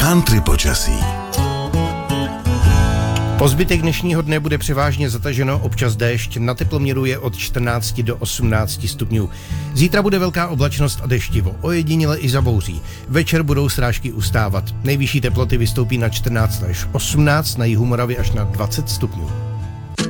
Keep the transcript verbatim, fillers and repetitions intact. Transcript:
Country počasí. Po zbytek dnešního dne bude převážně zataženo, občas déšť, na teploměru je od čtrnácti do osmnácti stupňů. Zítra bude velká oblačnost a deštivo, ojediněle i zabouří. Večer budou srážky ustávat. Nejvyšší teploty vystoupí na čtrnáct až osmnáct, na jihu Moravy až na dvacet stupňů.